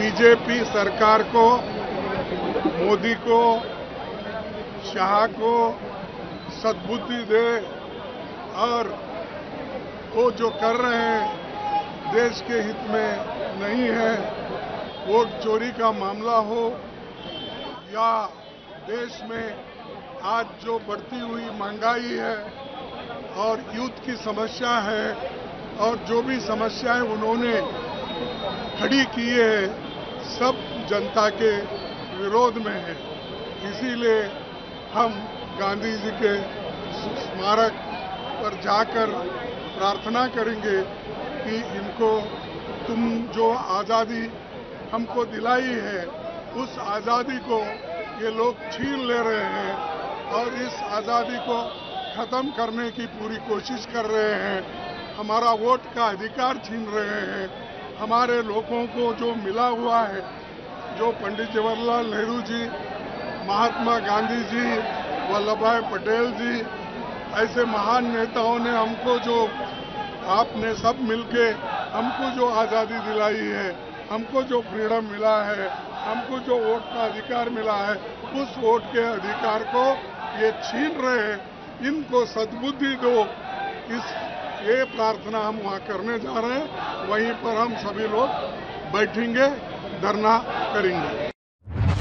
BJP सरकार को, मोदी को, शाह को सद्बुद्धि दे और वो जो कर रहे हैं देश के हित में नहीं है। वोट चोरी का मामला हो या देश में आज जो बढ़ती हुई महंगाई है और युद्ध की समस्या है और जो भी समस्याएं उन्होंने खड़ी की है, सब जनता के विरोध में है। इसीलिए हम गांधी जी के स्मारक पर जाकर प्रार्थना करेंगे कि इनको तुम जो आज़ादी हमको दिलाई है, उस आज़ादी को ये लोग छीन ले रहे हैं और इस आज़ादी को ख़त्म करने की पूरी कोशिश कर रहे हैं। हमारा वोट का अधिकार छीन रहे हैं। हमारे लोगों को जो मिला हुआ है, जो पंडित जवाहरलाल नेहरू जी, महात्मा गांधी जी, वल्लभ भाई पटेल जी, ऐसे महान नेताओं ने हमको जो, आपने सब मिलके हमको जो आज़ादी दिलाई है, हमको जो फ्रीडम मिला है, हमको जो वोट का अधिकार मिला है, उस वोट के अधिकार को ये छीन रहे हैं। इनको सद्बुद्धि दो। ये प्रार्थना हम वहाँ करने जा रहे हैं। वहीं पर हम सभी लोग बैठेंगे, धरना करेंगे।